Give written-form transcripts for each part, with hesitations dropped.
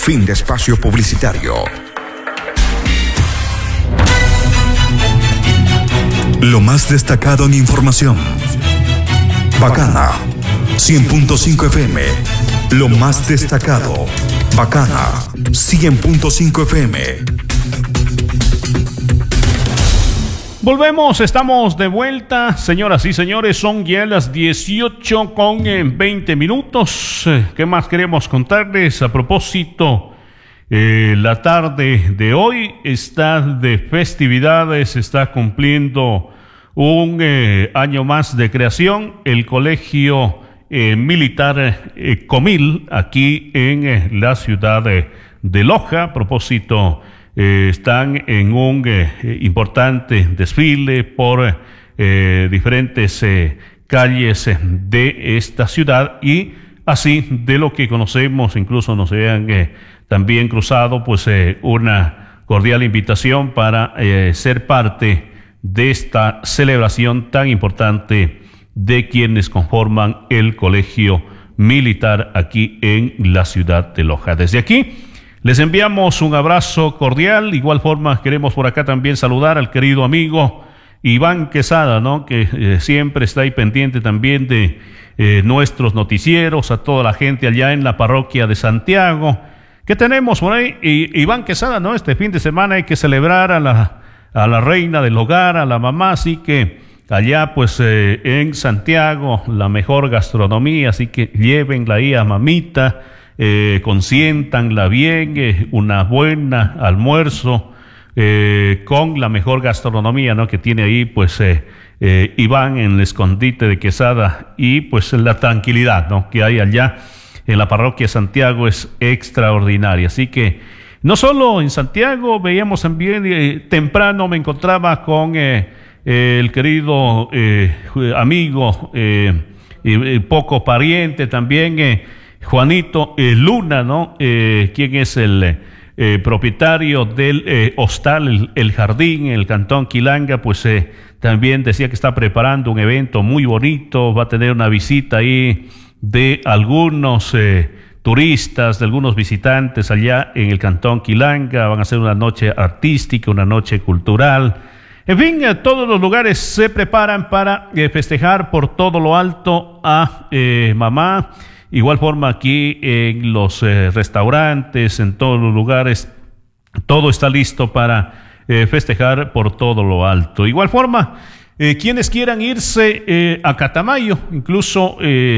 Fin de espacio publicitario. Lo más destacado en información. Bacana 100.5 FM. Lo más destacado. Bacana 100.5 FM. Volvemos, estamos de vuelta, señoras y señores, son ya las 18:20. ¿Qué más queremos contarles? A propósito, la tarde de hoy está de festividades, está cumpliendo un año más de creación, el Colegio Militar Comil, aquí en la ciudad de Loja. A propósito, están en un importante desfile por diferentes calles de esta ciudad, y así de lo que conocemos, incluso nos habían también cruzado pues una cordial invitación para ser parte de esta celebración tan importante de quienes conforman el Colegio Militar aquí en la ciudad de Loja. Desde aquí les enviamos un abrazo cordial. Igual forma queremos por acá también saludar al querido amigo Iván Quesada, ¿no? Que siempre está ahí pendiente también de nuestros noticieros, a toda la gente allá en la parroquia de Santiago. ¿Qué tenemos por ahí? Iván Quesada, ¿no? Este fin de semana hay que celebrar a la reina del hogar, a la mamá, así que allá pues en Santiago la mejor gastronomía, así que llévenla ahí a mamita. Consiéntanla bien, una buena almuerzo con la mejor gastronomía, ¿no? Que tiene ahí pues Iván en el escondite de Quesada, y pues la tranquilidad, ¿no? Que hay allá en la parroquia Santiago es extraordinaria. Así que no solo en Santiago, veíamos también temprano me encontraba con el querido amigo y poco pariente también, Juanito Luna, ¿no? Quien es el propietario del hostal El Jardín en el Cantón Quilanga, pues también decía que está preparando un evento muy bonito. Va a tener una visita ahí de algunos turistas, de algunos visitantes allá en el Cantón Quilanga. Van a hacer una noche artística, una noche cultural. En fin, todos los lugares se preparan para festejar por todo lo alto a mamá. Igual forma aquí en los restaurantes, en todos los lugares, todo está listo para festejar por todo lo alto. Igual forma, quienes quieran irse a Catamayo, incluso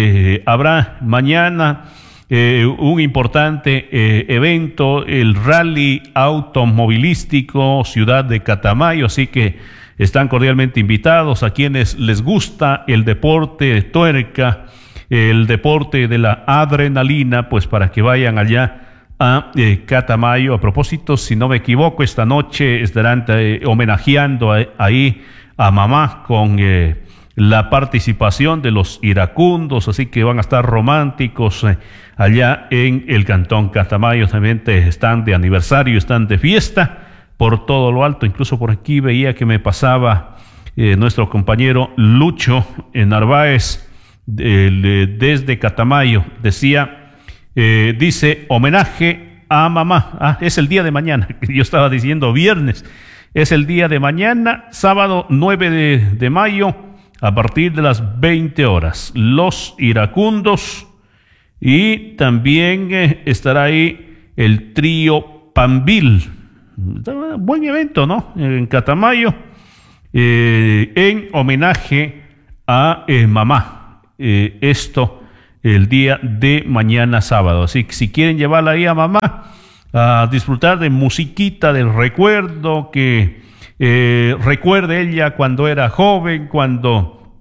habrá mañana un importante evento, el Rally Automovilístico Ciudad de Catamayo, así que están cordialmente invitados a quienes les gusta el deporte tuerca, el deporte de la adrenalina, pues para que vayan allá a Catamayo. A propósito, si no me equivoco, esta noche estarán homenajeando ahí a mamá con la participación de los iracundos, así que van a estar románticos allá en el Cantón Catamayo. También están de aniversario, están de fiesta por todo lo alto. Incluso por aquí veía que me pasaba nuestro compañero Lucho Narváez desde Catamayo. Dice homenaje a mamá. Es el día de mañana. Yo estaba diciendo viernes. Es el día de mañana, sábado 9 de mayo, a partir de las 20 horas. Los iracundos, y también estará ahí el trío Pambil. Buen evento, ¿no? En Catamayo, en homenaje a mamá. Esto el día de mañana sábado. Así que si quieren llevarla ahí a mamá a disfrutar de musiquita del recuerdo, que recuerde ella cuando era joven, cuando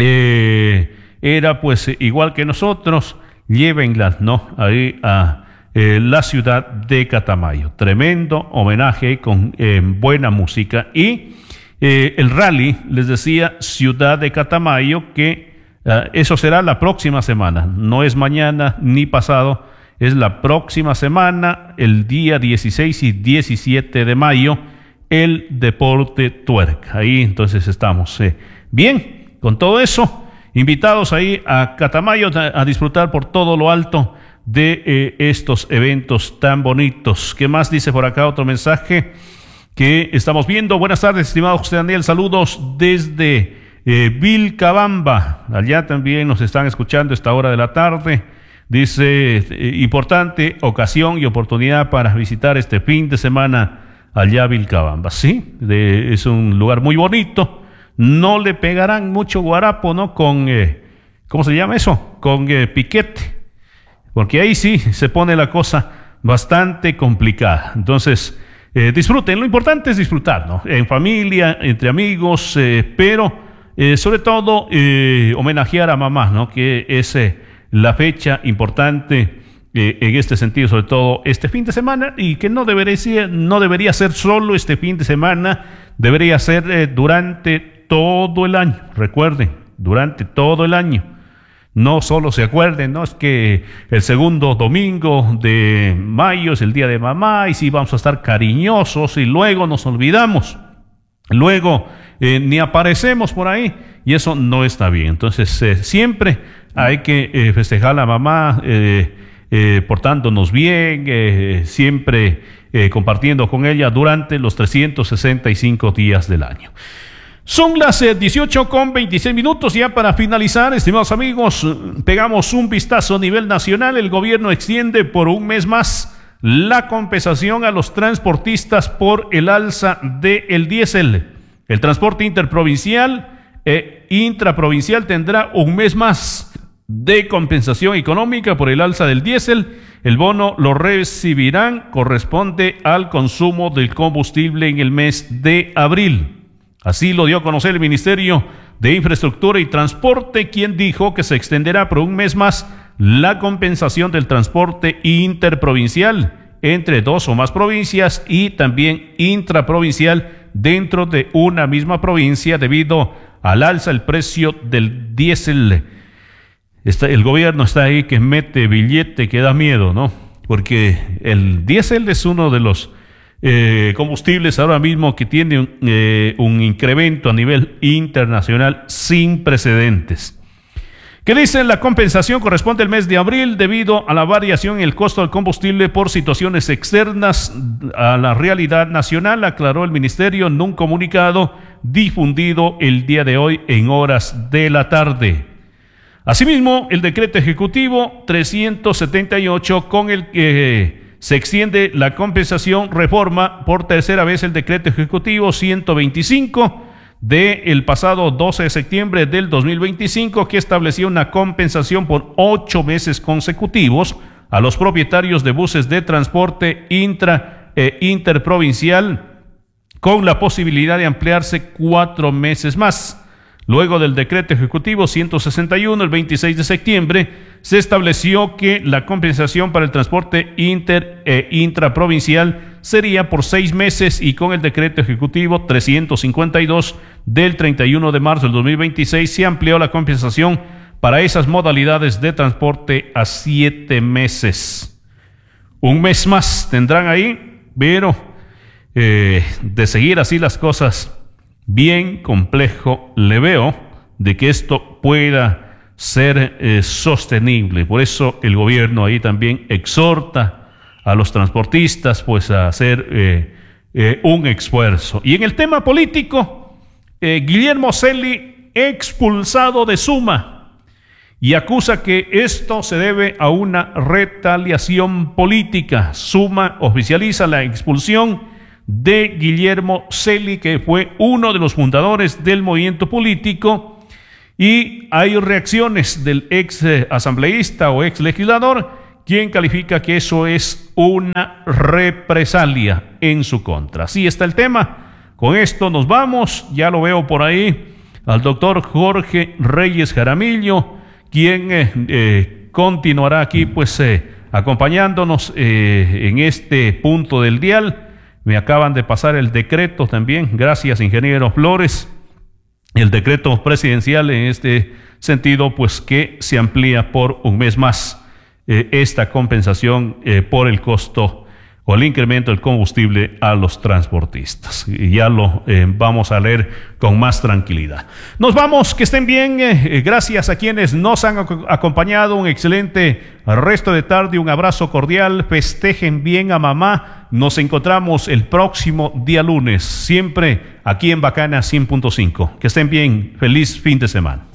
era pues igual que nosotros, llévenla, ¿no? Ahí a la ciudad de Catamayo. Tremendo homenaje con buena música. Y el rally, les decía, Ciudad de Catamayo, que eso será la próxima semana, no es mañana ni pasado, es la próxima semana, el día 16 y 17 de mayo, el deporte tuerca. Ahí entonces estamos bien, con todo eso, invitados ahí a Catamayo a disfrutar por todo lo alto de estos eventos tan bonitos. ¿Qué más dice por acá? Otro mensaje que estamos viendo. Buenas tardes, estimado José Daniel, saludos desde Vilcabamba. Allá también nos están escuchando a esta hora de la tarde. Dice, importante ocasión y oportunidad para visitar este fin de semana allá a Vilcabamba. Sí, es un lugar muy bonito. No le pegarán mucho guarapo, ¿no? Con, ¿cómo se llama eso? Con piquete. Porque ahí sí se pone la cosa bastante complicada. Entonces, disfruten. Lo importante es disfrutar, ¿no? En familia, entre amigos, pero sobre todo homenajear a mamá, ¿no? Que es la fecha importante en este sentido, sobre todo este fin de semana, y que no debería ser solo este fin de semana, debería ser durante todo el año. Recuerden, durante todo el año. No solo se acuerden, no es que el segundo domingo de mayo es el día de mamá y sí vamos a estar cariñosos y luego nos olvidamos. Luego ni aparecemos por ahí y eso no está bien. Entonces siempre hay que festejar a la mamá portándonos bien, siempre compartiendo con ella durante los 365 días del año. Son las 18:26 ya para finalizar, estimados amigos, pegamos un vistazo a nivel nacional. El gobierno extiende por un mes más la compensación a los transportistas por el alza del diésel. El transporte interprovincial e intraprovincial tendrá un mes más de compensación económica por el alza del diésel. El bono lo recibirán, corresponde al consumo del combustible en el mes de abril. Así lo dio a conocer el Ministerio de Infraestructura y Transporte, quien dijo que se extenderá por un mes más la compensación del transporte interprovincial entre dos o más provincias y también intraprovincial dentro de una misma provincia debido al alza del precio del diésel. El gobierno está ahí que mete billete que da miedo, ¿no? Porque el diésel es uno de los combustibles ahora mismo que tiene un incremento a nivel internacional sin precedentes. ¿Qué dicen? La compensación corresponde al mes de abril debido a la variación en el costo del combustible por situaciones externas a la realidad nacional, aclaró el ministerio en un comunicado difundido el día de hoy en horas de la tarde. Asimismo, el decreto ejecutivo 378 con el que se extiende la compensación reforma por tercera vez el decreto ejecutivo 125 del pasado 12 de septiembre del 2025 que establecía una compensación por 8 meses consecutivos a los propietarios de buses de transporte interprovincial con la posibilidad de ampliarse 4 meses más. Luego del decreto ejecutivo 161, el 26 de septiembre, se estableció que la compensación para el transporte intraprovincial sería por 6 meses y con el decreto ejecutivo 352 del 31 de marzo del 2026 se amplió la compensación para esas modalidades de transporte a 7 meses. Un mes más tendrán ahí, pero de seguir así las cosas, bien complejo le veo de que esto pueda ser sostenible. Por eso el gobierno ahí también exhorta a los transportistas pues a hacer un esfuerzo. Y en el tema político, Guillermo Celi expulsado de Suma y acusa que esto se debe a una retaliación política. Suma oficializa la expulsión de Guillermo Celi, que fue uno de los fundadores del movimiento político, y hay reacciones del ex asambleísta o ex legislador, quien califica que eso es una represalia en su contra. Así está el tema. Con esto nos vamos. Ya lo veo por ahí al doctor Jorge Reyes Jaramillo, quien continuará aquí pues acompañándonos en este punto del dial. Me acaban de pasar el decreto también, gracias ingeniero Flores, el decreto presidencial en este sentido, pues que se amplía por un mes más esta compensación por el costo o el incremento del combustible a los transportistas. Y ya lo vamos a leer con más tranquilidad. Nos vamos, que estén bien. Gracias a quienes nos han acompañado. Un excelente resto de tarde. Un abrazo cordial. Festejen bien a mamá. Nos encontramos el próximo día lunes, siempre aquí en Bacana 100.5. Que estén bien. Feliz fin de semana.